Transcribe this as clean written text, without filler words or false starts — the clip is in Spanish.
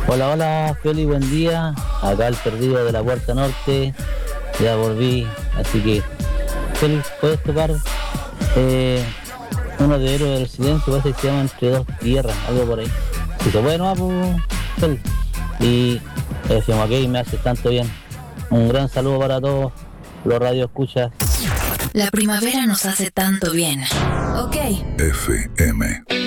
Hola, hola, Feli, buen día. Acá el perdido de la Puerta Norte. Ya volví, así que, Feli, ¿puedes tocar uno de Héroes del Silencio? Parece que se llama Entre dos tierras, algo por ahí. Si se puede, no, pues, Feli. Y decimos, ok, me hace tanto bien. Un gran saludo para todos los radioescuchas. La primavera nos hace tanto bien. Ok. FM